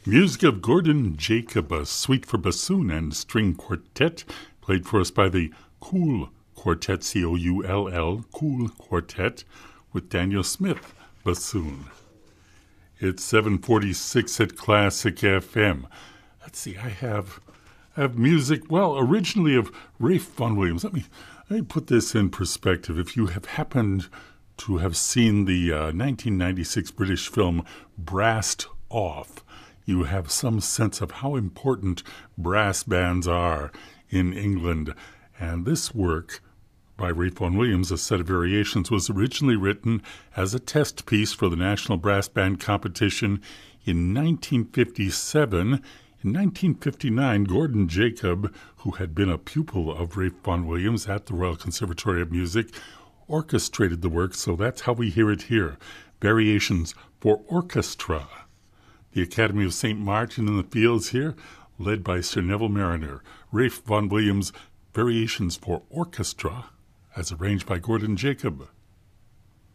Music of Gordon Jacob, a suite for bassoon and string quartet, played for us by the Coull Quartet, C-O-U-L-L, Coull Quartet, with Daniel Smith, bassoon. It's 7:46 at Classic FM. Let's see, I have music, well, originally of Ralph Vaughan Williams. Let me put this in perspective. If you have happened to have seen the 1996 British film Brassed Off, you have some sense of how important brass bands are in England. And this work by Ralph Vaughan Williams, a set of variations, was originally written as a test piece for the National Brass Band Competition in 1957. In 1959, Gordon Jacob, who had been a pupil of Ralph Vaughan Williams at the Royal Conservatory of Music, orchestrated the work, so that's how we hear it here. Variations for Orchestra. The Academy of St. Martin in the Fields here, led by Sir Neville Marriner. Ralph Vaughan Williams, Variations for Orchestra, as arranged by Gordon Jacob.